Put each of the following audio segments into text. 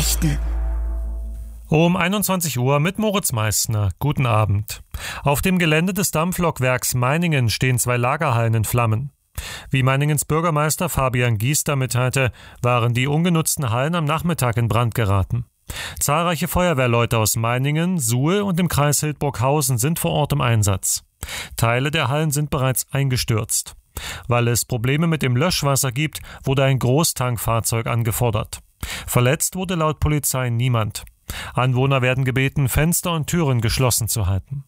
Nachrichten. Um 21 Uhr mit Moritz Meissner. Guten Abend. Auf dem Gelände des Dampflokwerks Meiningen stehen 2 Lagerhallen in Flammen. Wie Meiningens Bürgermeister Fabian Giester mitteilte, waren die ungenutzten Hallen am Nachmittag in Brand geraten. Zahlreiche Feuerwehrleute aus Meiningen, Suhl und dem Kreis Hildburghausen sind vor Ort im Einsatz. Teile der Hallen sind bereits eingestürzt. Weil es Probleme mit dem Löschwasser gibt, wurde ein Großtankfahrzeug angefordert. Verletzt wurde laut Polizei niemand. Anwohner werden gebeten, Fenster und Türen geschlossen zu halten.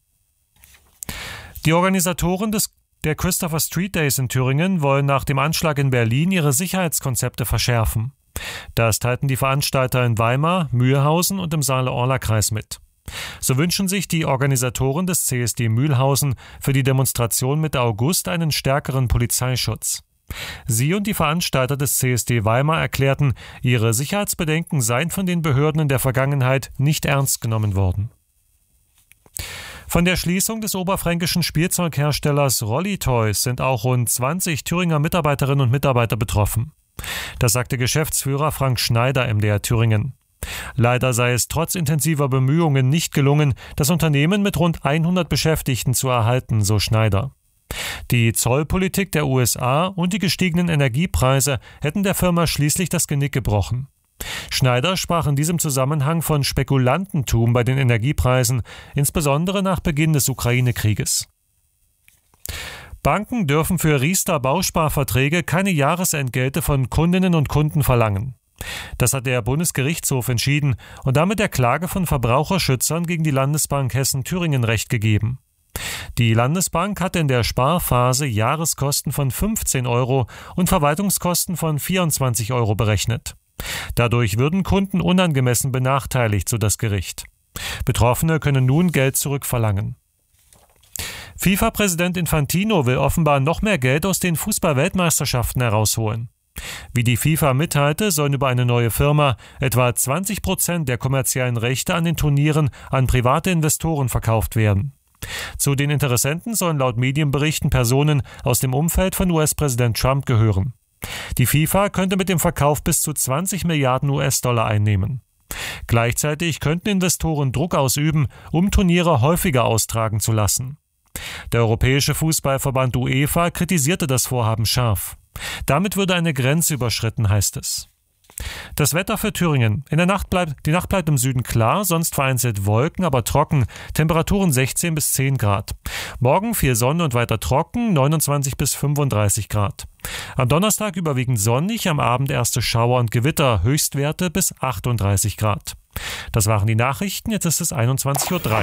Die Organisatoren der Christopher Street Days in Thüringen wollen nach dem Anschlag in Berlin ihre Sicherheitskonzepte verschärfen. Das teilten die Veranstalter in Weimar, Mühlhausen und im Saale-Orla-Kreis mit. So wünschen sich die Organisatoren des CSD Mühlhausen für die Demonstration Mitte August einen stärkeren Polizeischutz. Sie und die Veranstalter des CSD Weimar erklärten, ihre Sicherheitsbedenken seien von den Behörden in der Vergangenheit nicht ernst genommen worden. Von der Schließung des oberfränkischen Spielzeugherstellers Rolli Toys sind auch rund 20 Thüringer Mitarbeiterinnen und Mitarbeiter betroffen. Das sagte Geschäftsführer Frank Schneider MDR Thüringen. Leider sei es trotz intensiver Bemühungen nicht gelungen, das Unternehmen mit rund 100 Beschäftigten zu erhalten, so Schneider. Die Zollpolitik der USA und die gestiegenen Energiepreise hätten der Firma schließlich das Genick gebrochen. Schneider sprach in diesem Zusammenhang von Spekulantentum bei den Energiepreisen, insbesondere nach Beginn des Ukraine-Krieges. Banken dürfen für Riester-Bausparverträge keine Jahresentgelte von Kundinnen und Kunden verlangen. Das hat der Bundesgerichtshof entschieden und damit der Klage von Verbraucherschützern gegen die Landesbank Hessen-Thüringen Recht gegeben. Die Landesbank hatte in der Sparphase Jahreskosten von 15 € und Verwaltungskosten von 24 € berechnet. Dadurch würden Kunden unangemessen benachteiligt, so das Gericht. Betroffene können nun Geld zurückverlangen. FIFA-Präsident Infantino will offenbar noch mehr Geld aus den Fußball-Weltmeisterschaften herausholen. Wie die FIFA mitteilte, sollen über eine neue Firma etwa 20% der kommerziellen Rechte an den Turnieren an private Investoren verkauft werden. Zu den Interessenten sollen laut Medienberichten Personen aus dem Umfeld von US-Präsident Trump gehören. Die FIFA könnte mit dem Verkauf bis zu 20 Milliarden US-Dollar einnehmen. Gleichzeitig könnten Investoren Druck ausüben, um Turniere häufiger austragen zu lassen. Der Europäische Fußballverband UEFA kritisierte das Vorhaben scharf. Damit würde eine Grenze überschritten, heißt es. Das Wetter für Thüringen. Die Nacht bleibt im Süden klar, sonst vereinzelt Wolken, aber trocken. Temperaturen 16 bis 10 Grad. Morgen viel Sonne und weiter trocken, 29 bis 35 Grad. Am Donnerstag überwiegend sonnig, am Abend erste Schauer und Gewitter, Höchstwerte bis 38 Grad. Das waren die Nachrichten, jetzt ist es 21:03 Uhr.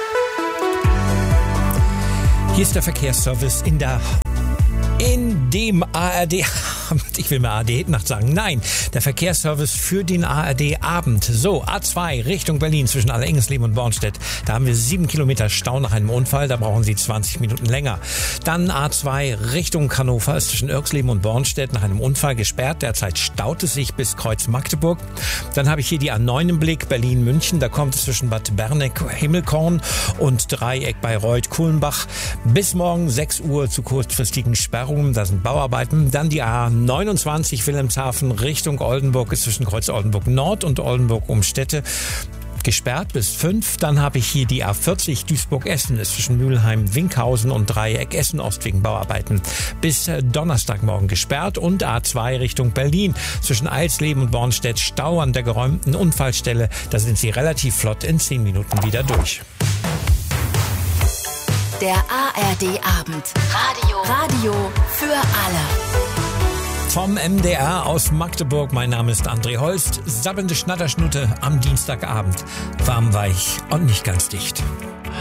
Hier ist der Verkehrsservice in dem ARD-Abend. Ich will mal ARD-Nacht sagen. Nein, der Verkehrsservice für den ARD-Abend. So, A2 Richtung Berlin zwischen Allerengesleben und Bornstedt. Da haben wir 7 Kilometer Stau nach einem Unfall. Da brauchen Sie 20 Minuten länger. Dann A2 Richtung Hannover ist zwischen Irxleben und Bornstedt nach einem Unfall gesperrt. Derzeit staut es sich bis Kreuz Magdeburg. Dann habe ich hier die A9 im Blick, Berlin-München. Da kommt es zwischen Bad Berneck-Himmelkorn und Dreieck bei Reuth-Kulmbach bis morgen 6 Uhr zu kurzfristigen Sperrungen. Da sind Bauarbeiten. Dann die A29 Wilhelmshaven Richtung Oldenburg ist zwischen Kreuz Oldenburg Nord und Oldenburg Umstädte gesperrt bis 5. Dann habe ich hier die A40 Duisburg-Essen ist zwischen Mülheim, Winkhausen und Dreieck Essen-Ost wegen Bauarbeiten bis Donnerstagmorgen gesperrt. Und A2 Richtung Berlin zwischen Eilsleben und Bornstedt Stau an der geräumten Unfallstelle. Da sind Sie relativ flott in 10 Minuten wieder durch. Der ARD-Abend. Radio für alle. Vom MDR aus Magdeburg, mein Name ist André Holst. Sabbelnde Schnatterschnutte am Dienstagabend. Warm, weich und nicht ganz dicht.